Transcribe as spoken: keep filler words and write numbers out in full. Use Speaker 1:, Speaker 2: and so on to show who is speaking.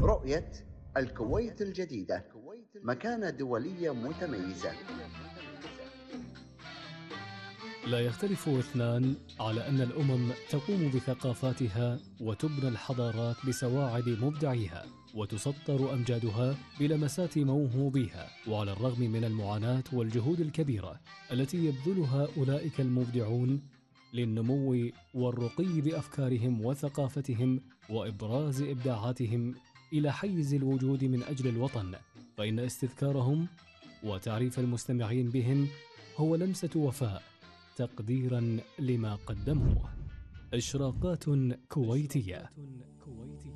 Speaker 1: رؤية الكويت الجديدة مكانة دولية متميزة.
Speaker 2: لا يختلف اثنان على أن الأمم تقوم بثقافاتها وتبنى الحضارات بسواعد مبدعيها وتسطر أمجادها بلمسات موهوبيها. وعلى الرغم من المعاناة والجهود الكبيرة التي يبذلها أولئك المبدعون للنمو والرقي بأفكارهم وثقافتهم وإبراز إبداعاتهم إلى حيز الوجود من أجل الوطن، فإن استذكارهم وتعريف المستمعين بهم هو لمسة وفاء تقديرا لما قدموه. إشراقات كويتية.